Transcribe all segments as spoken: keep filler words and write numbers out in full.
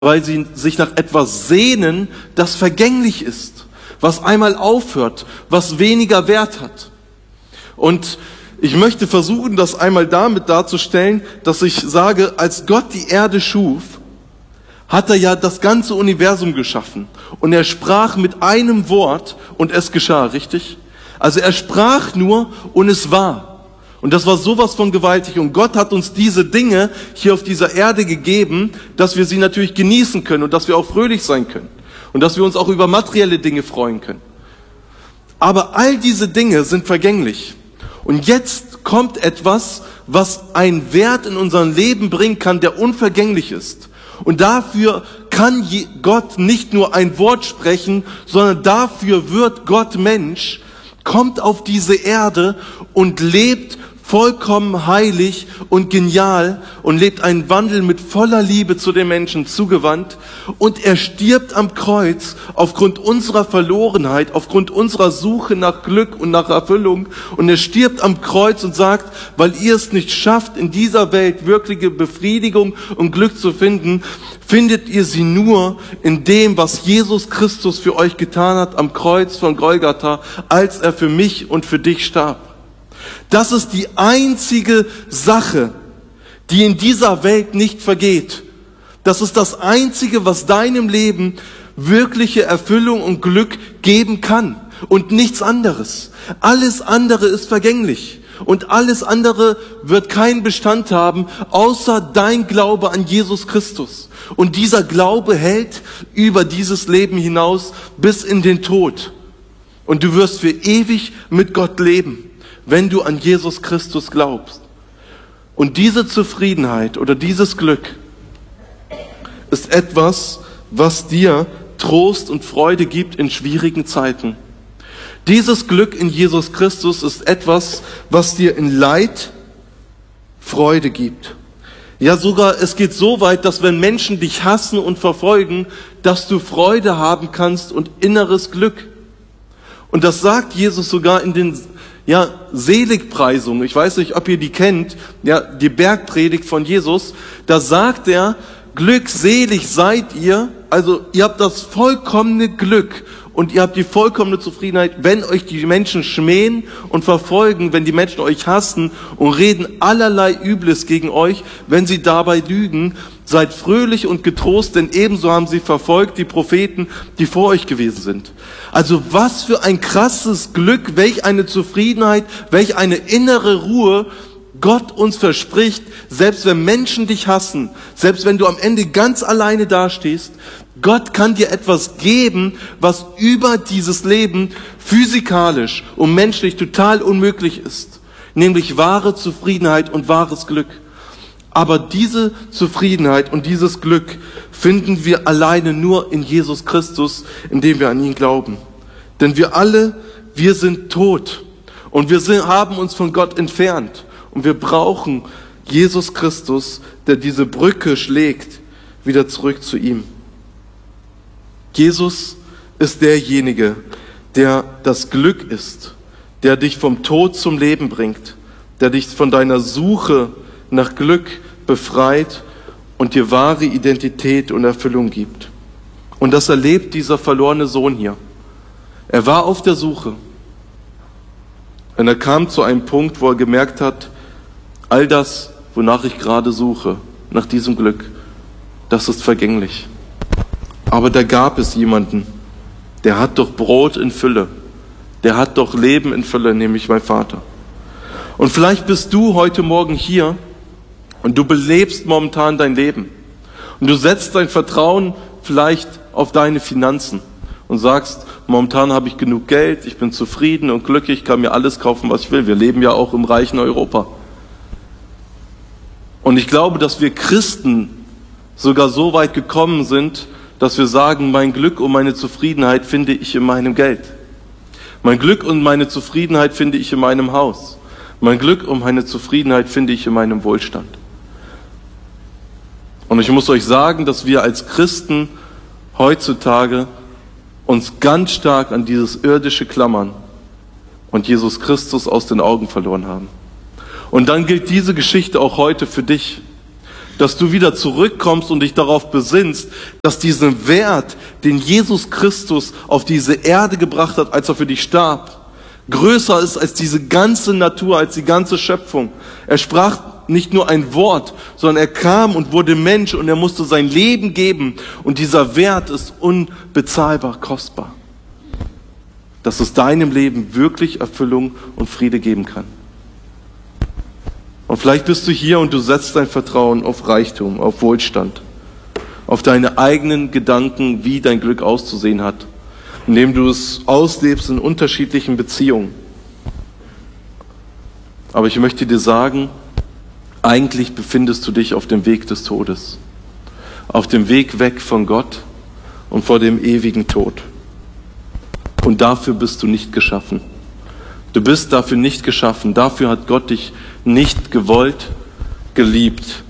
weil sie sich nach etwas sehnen, das vergänglich ist, was einmal aufhört, was weniger Wert hat. Und ich möchte versuchen, das einmal damit darzustellen, dass ich sage, als Gott die Erde schuf, hat er ja das ganze Universum geschaffen. Und er sprach mit einem Wort und es geschah, richtig? Also er sprach nur und es war. Und das war sowas von gewaltig. Und Gott hat uns diese Dinge hier auf dieser Erde gegeben, dass wir sie natürlich genießen können und dass wir auch fröhlich sein können. Und dass wir uns auch über materielle Dinge freuen können. Aber all diese Dinge sind vergänglich. Und jetzt kommt etwas, was einen Wert in unserem Leben bringen kann, der unvergänglich ist. Und dafür kann Gott nicht nur ein Wort sprechen, sondern dafür wird Gott Mensch, kommt auf diese Erde und lebt vollkommen heilig und genial und lebt einen Wandel mit voller Liebe zu den Menschen zugewandt. Und er stirbt am Kreuz aufgrund unserer Verlorenheit, aufgrund unserer Suche nach Glück und nach Erfüllung. Und er stirbt am Kreuz und sagt, weil ihr es nicht schafft, in dieser Welt wirkliche Befriedigung und Glück zu finden, findet ihr sie nur in dem, was Jesus Christus für euch getan hat am Kreuz von Golgatha, als er für mich und für dich starb. Das ist die einzige Sache, die in dieser Welt nicht vergeht. Das ist das Einzige, was deinem Leben wirkliche Erfüllung und Glück geben kann und nichts anderes. Alles andere ist vergänglich und alles andere wird keinen Bestand haben, außer dein Glaube an Jesus Christus. Und dieser Glaube hält über dieses Leben hinaus bis in den Tod. Und du wirst für ewig mit Gott leben, wenn du an Jesus Christus glaubst. Und diese Zufriedenheit oder dieses Glück ist etwas, was dir Trost und Freude gibt in schwierigen Zeiten. Dieses Glück in Jesus Christus ist etwas, was dir in Leid Freude gibt. Ja, sogar es geht so weit, dass wenn Menschen dich hassen und verfolgen, dass du Freude haben kannst und inneres Glück. Und das sagt Jesus sogar in den ja, Seligpreisung. Ich weiß nicht, ob ihr die kennt, ja, die Bergpredigt von Jesus. Da sagt er, glückselig seid ihr, also ihr habt das vollkommene Glück und ihr habt die vollkommene Zufriedenheit, wenn euch die Menschen schmähen und verfolgen, wenn die Menschen euch hassen und reden allerlei Übles gegen euch, wenn sie dabei lügen. Seid fröhlich und getrost, denn ebenso haben sie verfolgt die Propheten, die vor euch gewesen sind. Also was für ein krasses Glück, welch eine Zufriedenheit, welch eine innere Ruhe Gott uns verspricht, selbst wenn Menschen dich hassen, selbst wenn du am Ende ganz alleine dastehst, Gott kann dir etwas geben, was über dieses Leben physikalisch und menschlich total unmöglich ist, nämlich wahre Zufriedenheit und wahres Glück. Aber diese Zufriedenheit und dieses Glück finden wir alleine nur in Jesus Christus, indem wir an ihn glauben. Denn wir alle, wir sind tot und wir sind, haben uns von Gott entfernt. Und wir brauchen Jesus Christus, der diese Brücke schlägt, wieder zurück zu ihm. Jesus ist derjenige, der das Glück ist, der dich vom Tod zum Leben bringt, der dich von deiner Suche nach Glück befreit und dir wahre Identität und Erfüllung gibt. Und das erlebt dieser verlorene Sohn hier. Er war auf der Suche und er kam zu einem Punkt, wo er gemerkt hat, all das, wonach ich gerade suche, nach diesem Glück, das ist vergänglich. Aber da gab es jemanden, der hat doch Brot in Fülle, der hat doch Leben in Fülle, nämlich mein Vater. Und vielleicht bist du heute Morgen hier und du belebst momentan dein Leben. Und du setzt dein Vertrauen vielleicht auf deine Finanzen und sagst, momentan habe ich genug Geld, ich bin zufrieden und glücklich, kann mir alles kaufen, was ich will. Wir leben ja auch im reichen Europa. Und ich glaube, dass wir Christen sogar so weit gekommen sind, dass wir sagen, mein Glück und meine Zufriedenheit finde ich in meinem Geld. Mein Glück und meine Zufriedenheit finde ich in meinem Haus. Mein Glück und meine Zufriedenheit finde ich in meinem Wohlstand. Und ich muss euch sagen, dass wir als Christen heutzutage uns ganz stark an dieses irdische klammern und Jesus Christus aus den Augen verloren haben. Und dann gilt diese Geschichte auch heute für dich. dass du wieder zurückkommst und dich darauf besinnst, dass diesen Wert, den Jesus Christus auf diese Erde gebracht hat, als er für dich starb, größer ist als diese ganze Natur, als die ganze Schöpfung. Er sprach nicht nur ein Wort, sondern er kam und wurde Mensch und er musste sein Leben geben. Und dieser Wert ist unbezahlbar kostbar. Dass es deinem Leben wirklich Erfüllung und Friede geben kann. Und vielleicht bist du hier und du setzt dein Vertrauen auf Reichtum, auf Wohlstand, auf deine eigenen Gedanken, wie dein Glück auszusehen hat, indem du es auslebst in unterschiedlichen Beziehungen. Aber ich möchte dir sagen, eigentlich befindest du dich auf dem Weg des Todes, auf dem Weg weg von Gott und vor dem ewigen Tod. Und dafür bist du nicht geschaffen. Du bist dafür nicht geschaffen. Dafür hat Gott dich nicht gewollt, geliebt,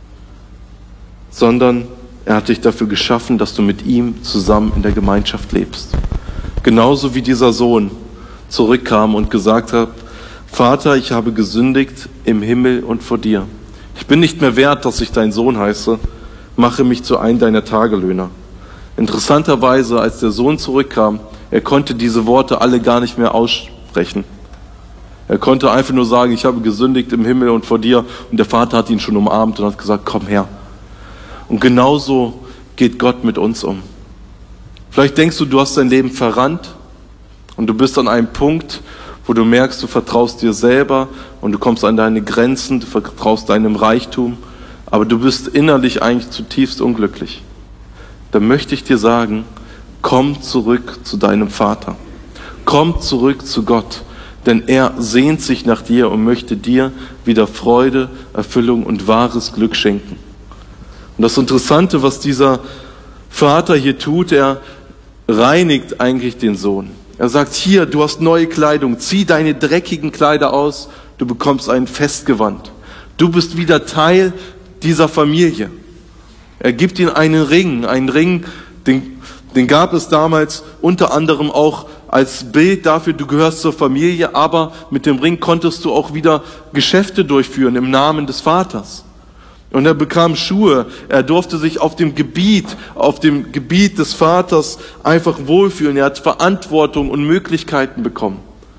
sondern er hat dich dafür geschaffen, dass du mit ihm zusammen in der Gemeinschaft lebst. Genauso wie dieser Sohn zurückkam und gesagt hat, Vater, ich habe gesündigt im Himmel und vor dir. Ich bin nicht mehr wert, dass ich dein Sohn heiße. Mache mich zu einem deiner Tagelöhner. Interessanterweise, als der Sohn zurückkam, er konnte diese Worte alle gar nicht mehr aussprechen. Er konnte einfach nur sagen, ich habe gesündigt im Himmel und vor dir. Und der Vater hat ihn schon umarmt und hat gesagt, komm her. Und genauso geht Gott mit uns um. Vielleicht denkst du, du hast dein Leben verrannt und du bist an einem Punkt, wo du merkst, du vertraust dir selber und du kommst an deine Grenzen, du vertraust deinem Reichtum, aber du bist innerlich eigentlich zutiefst unglücklich. Dann möchte ich dir sagen, komm zurück zu deinem Vater. Komm zurück zu Gott, denn er sehnt sich nach dir und möchte dir wieder Freude, Erfüllung und wahres Glück schenken. Und das Interessante, was dieser Vater hier tut, er reinigt eigentlich den Sohn. Er sagt, hier, du hast neue Kleidung, zieh deine dreckigen Kleider aus, du bekommst ein Festgewand. Du bist wieder Teil dieser Familie. Er gibt ihm einen Ring, einen Ring, den, den gab es damals unter anderem auch als Bild dafür, du gehörst zur Familie, aber mit dem Ring konntest du auch wieder Geschäfte durchführen im Namen des Vaters. Und er bekam Schuhe, er durfte sich auf dem Gebiet, auf dem Gebiet des Vaters einfach wohlfühlen. Er hat Verantwortung und Möglichkeiten bekommen.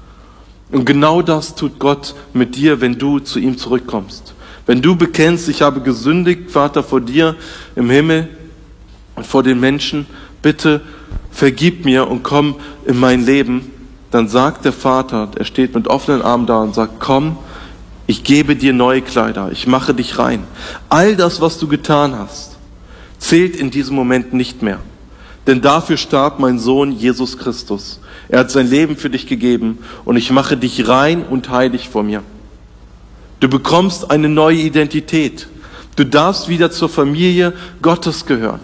Und genau das tut Gott mit dir, wenn du zu ihm zurückkommst. Wenn du bekennst, ich habe gesündigt, Vater, vor dir im Himmel und vor den Menschen, bitte vergib mir und komm in mein Leben, dann sagt der Vater, er steht mit offenen Armen da und sagt, komm, ich gebe dir neue Kleider, ich mache dich rein. All das, was du getan hast, zählt in diesem Moment nicht mehr. Denn dafür starb mein Sohn Jesus Christus. Er hat sein Leben für dich gegeben und ich mache dich rein und heilig vor mir. Du bekommst eine neue Identität. Du darfst wieder zur Familie Gottes gehören.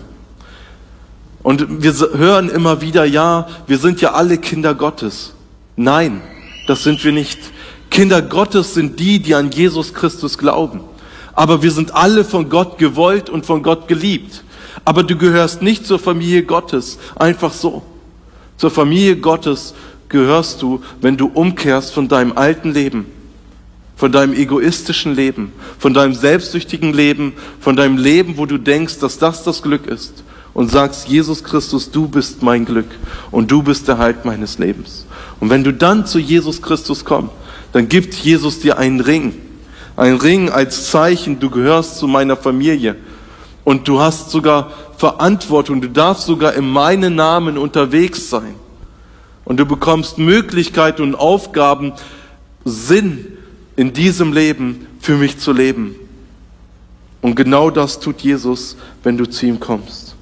Und wir hören immer wieder, ja, wir sind ja alle Kinder Gottes. Nein, das sind wir nicht. Kinder Gottes sind die, die an Jesus Christus glauben. Aber wir sind alle von Gott gewollt und von Gott geliebt. Aber du gehörst nicht zur Familie Gottes, einfach so. Zur Familie Gottes gehörst du, wenn du umkehrst von deinem alten Leben, von deinem egoistischen Leben, von deinem selbstsüchtigen Leben, von deinem Leben, wo du denkst, dass das das Glück ist. Und sagst, Jesus Christus, du bist mein Glück und du bist der Halt meines Lebens. Und wenn du dann zu Jesus Christus kommst, dann gibt Jesus dir einen Ring. Ein Ring als Zeichen, du gehörst zu meiner Familie. Und du hast sogar Verantwortung, du darfst sogar in meinem Namen unterwegs sein. Und du bekommst Möglichkeiten und Aufgaben, Sinn in diesem Leben für mich zu leben. Und genau das tut Jesus, wenn du zu ihm kommst.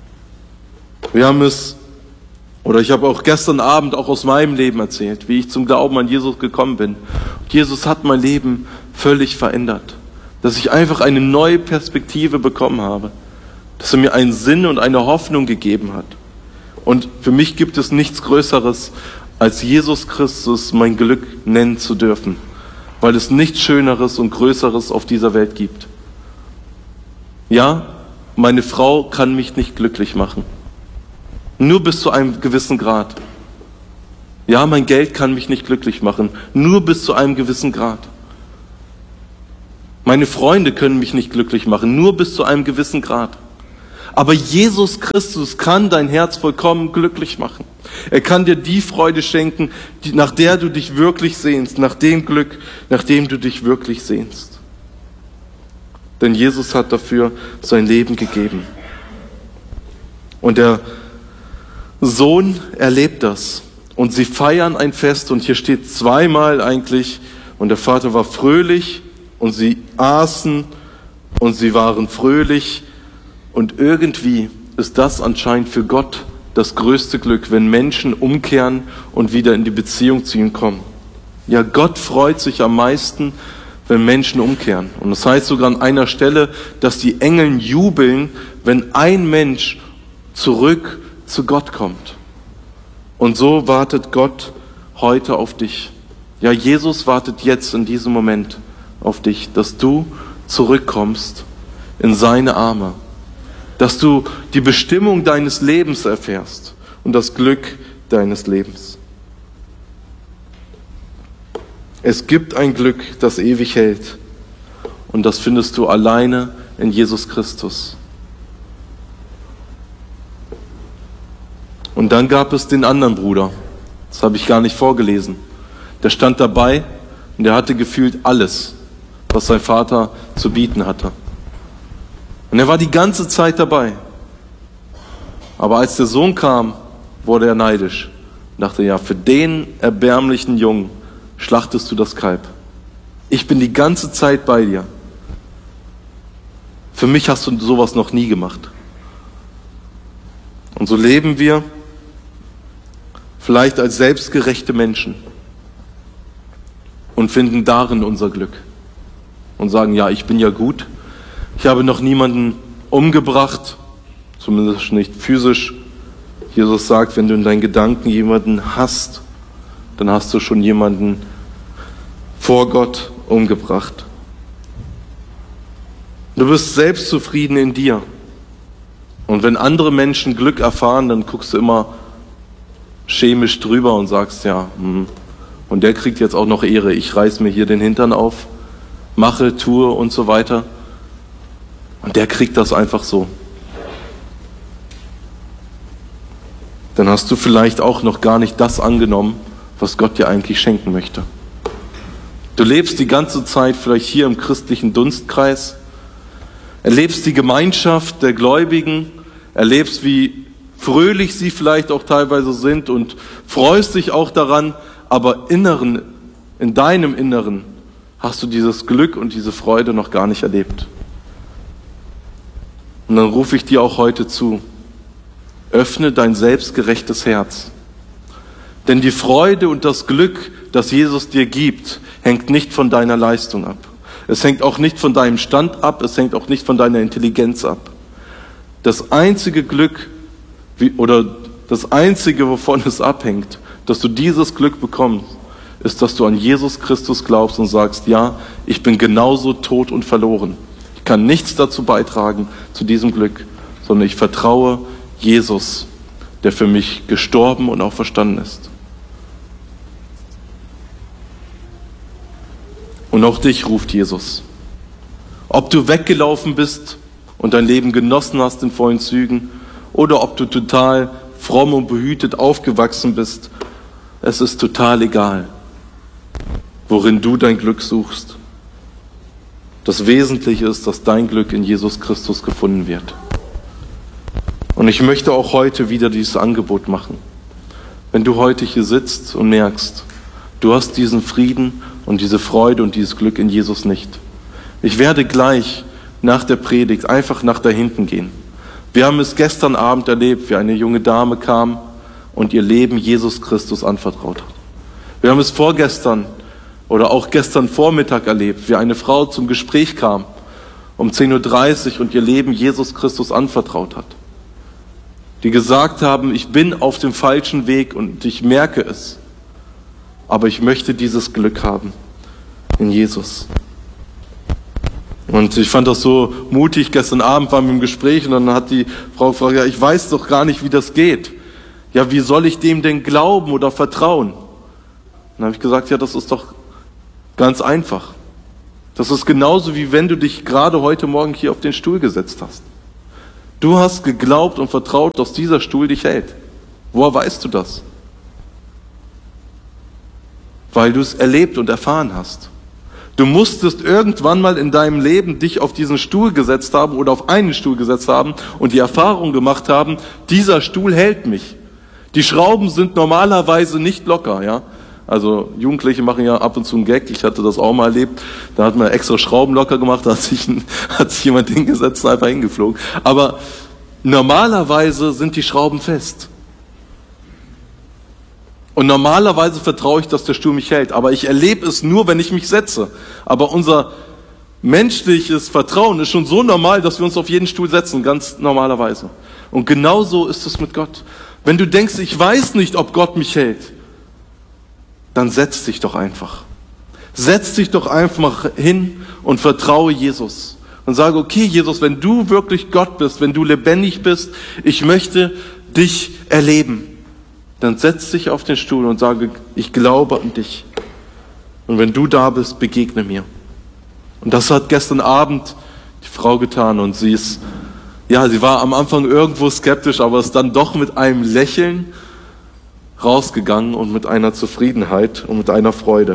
Wir haben es, oder ich habe auch gestern Abend auch aus meinem Leben erzählt, wie ich zum Glauben an Jesus gekommen bin. Und Jesus hat mein Leben völlig verändert. Dass ich einfach eine neue Perspektive bekommen habe. Dass er mir einen Sinn und eine Hoffnung gegeben hat. Und für mich gibt es nichts Größeres, als Jesus Christus mein Glück nennen zu dürfen. Weil es nichts Schöneres und Größeres auf dieser Welt gibt. Ja, meine Frau kann mich nicht glücklich machen. Nur bis zu einem gewissen Grad. Ja, mein Geld kann mich nicht glücklich machen. Nur bis zu einem gewissen Grad. Meine Freunde können mich nicht glücklich machen, nur bis zu einem gewissen Grad. Aber Jesus Christus kann dein Herz vollkommen glücklich machen. Er kann dir die Freude schenken, die, nach der du dich wirklich sehnst, nach dem Glück, nach dem du dich wirklich sehnst. Denn Jesus hat dafür sein Leben gegeben. Und der Sohn erlebt das. Und sie feiern ein Fest, und hier steht zweimal eigentlich, und der Vater war fröhlich, und sie aßen, und sie waren fröhlich. Und irgendwie ist das anscheinend für Gott das größte Glück, wenn Menschen umkehren und wieder in die Beziehung zu ihm kommen. Ja, Gott freut sich am meisten, wenn Menschen umkehren. Und das heißt sogar an einer Stelle, dass die Engel jubeln, wenn ein Mensch zurück zu Gott kommt. Und so wartet Gott heute auf dich. Ja, Jesus wartet jetzt in diesem Moment auf dich, dass du zurückkommst in seine Arme. Dass du die Bestimmung deines Lebens erfährst und das Glück deines Lebens. Es gibt ein Glück, das ewig hält, und das findest du alleine in Jesus Christus. Und dann gab es den anderen Bruder, das habe ich gar nicht vorgelesen. Der stand dabei und der hatte gefühlt alles, was sein Vater zu bieten hatte. Und er war die ganze Zeit dabei. Aber als der Sohn kam, wurde er neidisch und dachte, ja, für den erbärmlichen Jungen schlachtest du das Kalb. Ich bin die ganze Zeit bei dir. Für mich hast du sowas noch nie gemacht. Und so leben wir vielleicht als selbstgerechte Menschen und finden darin unser Glück. Und sagen, ja, ich bin ja gut. Ich habe noch niemanden umgebracht, zumindest nicht physisch. Jesus sagt, wenn du in deinen Gedanken jemanden hasst, dann hast du schon jemanden vor Gott umgebracht. Du bist selbstzufrieden in dir. Und wenn andere Menschen Glück erfahren, dann guckst du immer chemisch drüber und sagst, ja, hm, und der kriegt jetzt auch noch Ehre. Ich reiß mir hier den Hintern auf, mache, tue und so weiter. Und der kriegt das einfach so. Dann hast du vielleicht auch noch gar nicht das angenommen, was Gott dir eigentlich schenken möchte. Du lebst die ganze Zeit vielleicht hier im christlichen Dunstkreis, erlebst die Gemeinschaft der Gläubigen, erlebst, wie fröhlich sie vielleicht auch teilweise sind und freust dich auch daran, aber inneren, in deinem Inneren hast du dieses Glück und diese Freude noch gar nicht erlebt. Und dann rufe ich dir auch heute zu, öffne dein selbstgerechtes Herz. Denn die Freude und das Glück, das Jesus dir gibt, hängt nicht von deiner Leistung ab. Es hängt auch nicht von deinem Stand ab, es hängt auch nicht von deiner Intelligenz ab. Das einzige Glück, oder das einzige, wovon es abhängt, dass du dieses Glück bekommst, ist, dass du an Jesus Christus glaubst und sagst, ja, ich bin genauso tot und verloren. Ich kann nichts dazu beitragen, zu diesem Glück, sondern ich vertraue Jesus, der für mich gestorben und auch verstanden ist. Und auch dich ruft Jesus. Ob du weggelaufen bist und dein Leben genossen hast in vollen Zügen, oder ob du total fromm und behütet aufgewachsen bist, es ist total egal, worin du dein Glück suchst. Das Wesentliche ist, dass dein Glück in Jesus Christus gefunden wird. Und ich möchte auch heute wieder dieses Angebot machen. Wenn du heute hier sitzt und merkst, du hast diesen Frieden und diese Freude und dieses Glück in Jesus nicht. Ich werde gleich nach der Predigt einfach nach da hinten gehen. Wir haben es gestern Abend erlebt, wie eine junge Dame kam und ihr Leben Jesus Christus anvertraut hat. Wir haben es vorgestern oder auch gestern Vormittag erlebt, wie eine Frau zum Gespräch kam um zehn Uhr dreißig und ihr Leben Jesus Christus anvertraut hat. Die gesagt haben, ich bin auf dem falschen Weg und ich merke es, aber ich möchte dieses Glück haben in Jesus. Und ich fand das so mutig, gestern Abend waren wir im Gespräch und dann hat die Frau gefragt, ja, ich weiß doch gar nicht, wie das geht. Ja, wie soll ich dem denn glauben oder vertrauen? Dann habe ich gesagt, ja, das ist doch ganz einfach. Das ist genauso, wie wenn du dich gerade heute Morgen hier auf den Stuhl gesetzt hast. Du hast geglaubt und vertraut, dass dieser Stuhl dich hält. Woher weißt du das? Weil du es erlebt und erfahren hast. Du musstest irgendwann mal in deinem Leben dich auf diesen Stuhl gesetzt haben oder auf einen Stuhl gesetzt haben und die Erfahrung gemacht haben, dieser Stuhl hält mich. Die Schrauben sind normalerweise nicht locker, ja. Also Jugendliche machen ja ab und zu einen Gag, ich hatte das auch mal erlebt, da hat man extra Schrauben locker gemacht, da hat sich, ein, hat sich jemand hingesetzt und einfach hingeflogen. Aber normalerweise sind die Schrauben fest. Und normalerweise vertraue ich, dass der Stuhl mich hält, aber ich erlebe es nur, wenn ich mich setze. Aber unser menschliches Vertrauen ist schon so normal, dass wir uns auf jeden Stuhl setzen, ganz normalerweise. Und genauso ist es mit Gott. Wenn du denkst, ich weiß nicht, ob Gott mich hält, dann setz dich doch einfach. Setz dich doch einfach hin und vertraue Jesus. Und sage, okay, Jesus, wenn du wirklich Gott bist, wenn du lebendig bist, ich möchte dich erleben. Dann setz dich auf den Stuhl und sage, ich glaube an dich. Und wenn du da bist, begegne mir. Und das hat gestern Abend die Frau getan und sie ist, ja, sie war am Anfang irgendwo skeptisch, aber ist dann doch mit einem Lächeln rausgegangen und mit einer Zufriedenheit und mit einer Freude.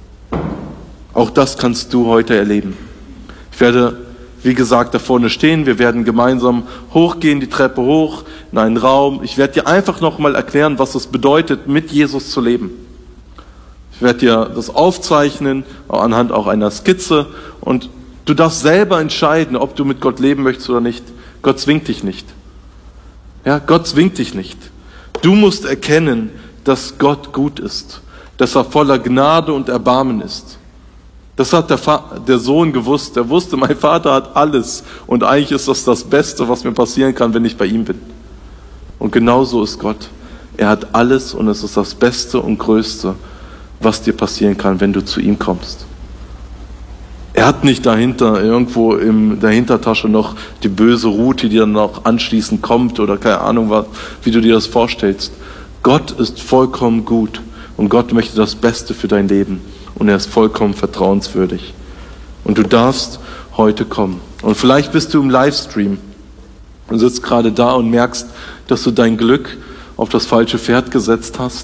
Auch das kannst du heute erleben. Ich werde, wie gesagt, da vorne stehen. Wir werden gemeinsam hochgehen, die Treppe hoch, in einen Raum. Ich werde dir einfach nochmal erklären, was es bedeutet, mit Jesus zu leben. Ich werde dir das aufzeichnen, anhand auch einer Skizze. Und du darfst selber entscheiden, ob du mit Gott leben möchtest oder nicht. Gott zwingt dich nicht. Ja, Gott zwingt dich nicht. Du musst erkennen, dass Gott gut ist, dass er voller Gnade und Erbarmen ist. Das hat der, Fa- der Sohn gewusst. Er wusste, mein Vater hat alles und eigentlich ist das das Beste, was mir passieren kann, wenn ich bei ihm bin. Und genauso ist Gott. Er hat alles und es ist das Beste und Größte, was dir passieren kann, wenn du zu ihm kommst. Er hat nicht dahinter, irgendwo in der Hintertasche noch die böse Route, die dann noch anschließend kommt oder keine Ahnung, was, wie du dir das vorstellst. Gott ist vollkommen gut und Gott möchte das Beste für dein Leben und er ist vollkommen vertrauenswürdig. Und du darfst heute kommen. Und vielleicht bist du im Livestream und sitzt gerade da und merkst, dass du dein Glück auf das falsche Pferd gesetzt hast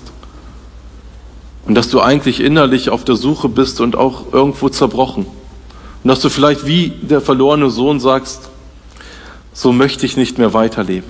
und dass du eigentlich innerlich auf der Suche bist und auch irgendwo zerbrochen. Und dass du vielleicht wie der verlorene Sohn sagst, so möchte ich nicht mehr weiterleben.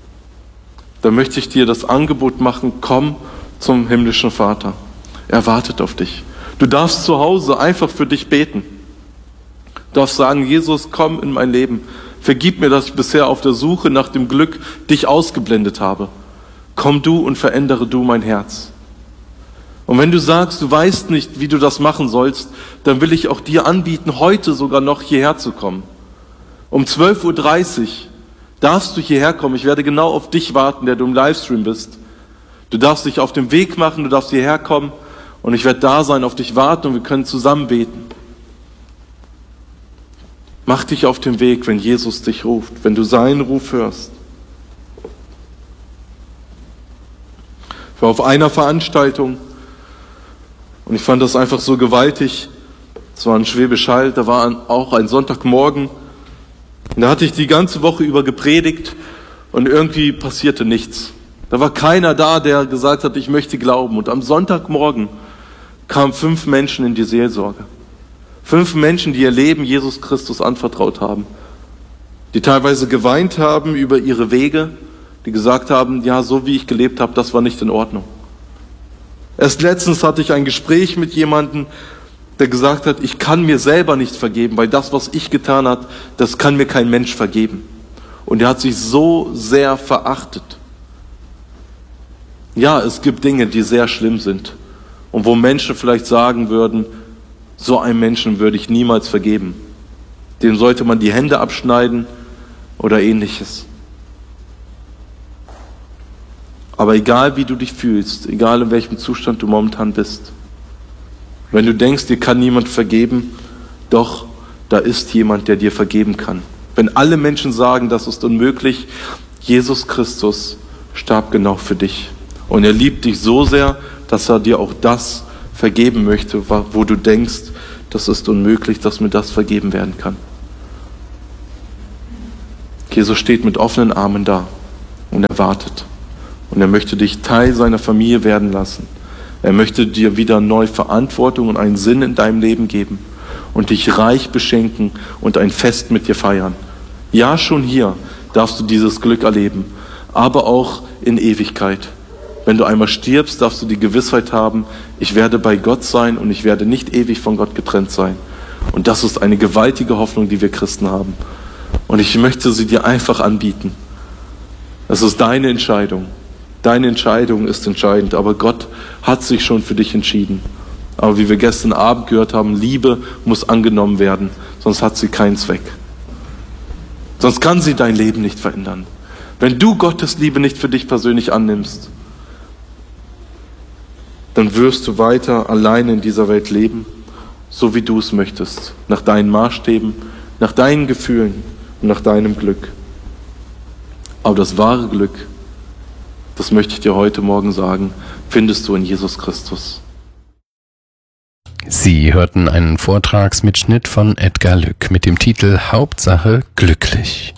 Da möchte ich dir das Angebot machen, komm zum himmlischen Vater. Er wartet auf dich. Du darfst zu Hause einfach für dich beten. Du darfst sagen, Jesus, komm in mein Leben. Vergib mir, dass ich bisher auf der Suche nach dem Glück dich ausgeblendet habe. Komm du und verändere du mein Herz. Und wenn du sagst, du weißt nicht, wie du das machen sollst, dann will ich auch dir anbieten, heute sogar noch hierher zu kommen. Um zwölf Uhr dreißig darfst du hierher kommen. Ich werde genau auf dich warten, der du im Livestream bist. Du darfst dich auf den Weg machen, du darfst hierher kommen und ich werde da sein, auf dich warten und wir können zusammen beten. Mach dich auf den Weg, wenn Jesus dich ruft, wenn du seinen Ruf hörst. Ich war auf einer Veranstaltung und ich fand das einfach so gewaltig. Es war in Schwäbisch Hall, da war auch ein Sonntagmorgen. Und da hatte ich die ganze Woche über gepredigt und irgendwie passierte nichts. Da war keiner da, der gesagt hat, ich möchte glauben. Und am Sonntagmorgen kamen fünf Menschen in die Seelsorge. Fünf Menschen, die ihr Leben Jesus Christus anvertraut haben. Die teilweise geweint haben über ihre Wege, die gesagt haben, ja, so wie ich gelebt habe, das war nicht in Ordnung. Erst letztens hatte ich ein Gespräch mit jemandem, der gesagt hat, ich kann mir selber nicht vergeben, weil das, was ich getan habe, das kann mir kein Mensch vergeben. Und er hat sich so sehr verachtet. Ja, es gibt Dinge, die sehr schlimm sind und wo Menschen vielleicht sagen würden, so einem Menschen würde ich niemals vergeben. Dem sollte man die Hände abschneiden oder ähnliches. Aber egal wie du dich fühlst, egal in welchem Zustand du momentan bist, wenn du denkst, dir kann niemand vergeben, doch, da ist jemand, der dir vergeben kann. Wenn alle Menschen sagen, das ist unmöglich, Jesus Christus starb genau für dich. Und er liebt dich so sehr, dass er dir auch das vergeben möchte, wo du denkst, das ist unmöglich, dass mir das vergeben werden kann. Jesus steht mit offenen Armen da und er wartet. Und er möchte dich Teil seiner Familie werden lassen. Er möchte dir wieder neue Verantwortung und einen Sinn in deinem Leben geben und dich reich beschenken und ein Fest mit dir feiern. Ja, schon hier darfst du dieses Glück erleben, aber auch in Ewigkeit. Wenn du einmal stirbst, darfst du die Gewissheit haben, ich werde bei Gott sein und ich werde nicht ewig von Gott getrennt sein. Und das ist eine gewaltige Hoffnung, die wir Christen haben. Und ich möchte sie dir einfach anbieten. Es ist deine Entscheidung. Deine Entscheidung ist entscheidend, aber Gott hat sich schon für dich entschieden. Aber wie wir gestern Abend gehört haben, Liebe muss angenommen werden, sonst hat sie keinen Zweck. Sonst kann sie dein Leben nicht verändern. Wenn du Gottes Liebe nicht für dich persönlich annimmst, dann wirst du weiter alleine in dieser Welt leben, so wie du es möchtest, nach deinen Maßstäben, nach deinen Gefühlen und nach deinem Glück. Aber das wahre Glück, das möchte ich dir heute Morgen sagen, findest du in Jesus Christus. Sie hörten einen Vortragsmitschnitt von Edgar Lück mit dem Titel Hauptsache glücklich.